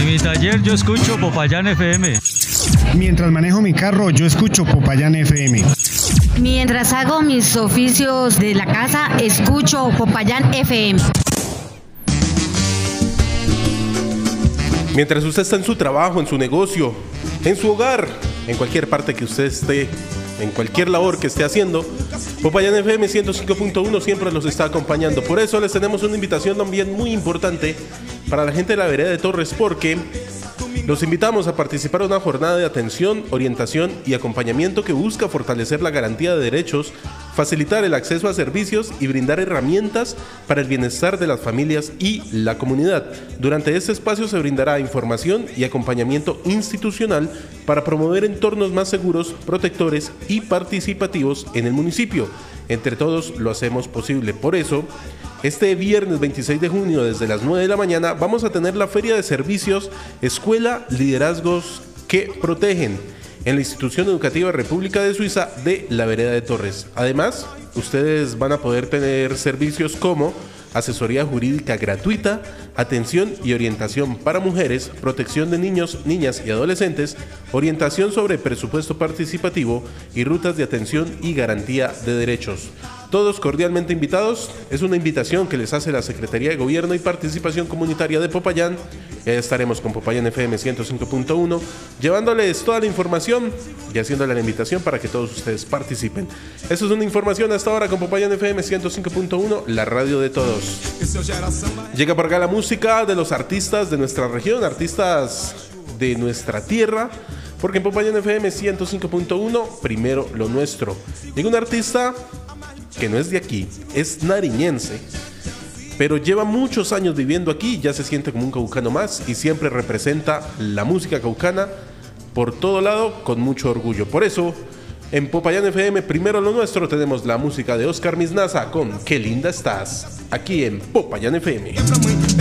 mi taller yo escucho Popayán FM. Mientras manejo mi carro yo escucho Popayán FM. Mientras hago mis oficios de la casa escucho Popayán FM. Mientras usted está en su trabajo, en su negocio, en su hogar, en cualquier parte que usted esté, en cualquier labor que esté haciendo, Popayán FM 105.1 siempre los está acompañando. Por eso les tenemos una invitación también muy importante para la gente de la vereda de Torres, porque los invitamos a participar en una jornada de atención, orientación y acompañamiento que busca fortalecer la garantía de derechos, facilitar el acceso a servicios y brindar herramientas para el bienestar de las familias y la comunidad. Durante este espacio se brindará información y acompañamiento institucional para promover entornos más seguros, protectores y participativos en el municipio. Entre todos lo hacemos posible. Por eso, este viernes 26 de junio desde las 9 de la mañana vamos a tener la Feria de Servicios Escuela Liderazgos que Protegen en la Institución Educativa República de Suiza de la Vereda de Torres. Además, ustedes van a poder tener servicios como asesoría jurídica gratuita, atención y orientación para mujeres, protección de niños, niñas y adolescentes, orientación sobre presupuesto participativo y rutas de atención y garantía de derechos. Todos cordialmente invitados. Es una invitación que les hace la Secretaría de Gobierno y Participación Comunitaria de Popayán. Ya estaremos con Popayán FM 105.1, llevándoles toda la información y haciéndole la invitación para que todos ustedes participen. Eso es una información hasta ahora con Popayán FM 105.1, la radio de todos. Llega por acá la música de los artistas de nuestra región, artistas de nuestra tierra, porque en Popayán FM 105.1, primero lo nuestro. Llega un artista que no es de aquí, es nariñense, pero lleva muchos años viviendo aquí, ya se siente como un caucano más y siempre representa la música caucana por todo lado con mucho orgullo. Por eso, en Popayán FM, primero lo nuestro, tenemos la música de Oscar Misnaza con Qué linda estás, aquí en Popayán FM.